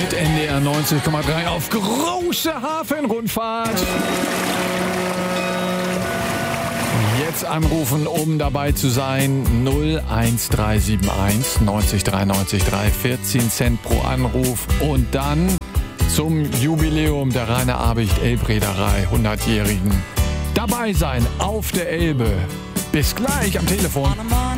mit NDR 90,3 auf große Hafenrundfahrt. Jetzt anrufen, um dabei zu sein. 01371 90 93 3, 14 Cent pro Anruf. Und dann zum Jubiläum der Rainer Abicht Elbreederei, 100-jährigen. Dabei sein auf der Elbe. Bis gleich am Telefon.